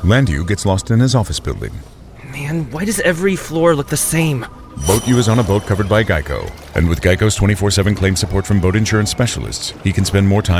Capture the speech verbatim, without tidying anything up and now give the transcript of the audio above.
Landu gets lost in his office building. Man, why does every floor look the same? Boat U is on a boat covered by Geico. And with Geico's twenty-four seven claim support from boat insurance specialists, he can spend more time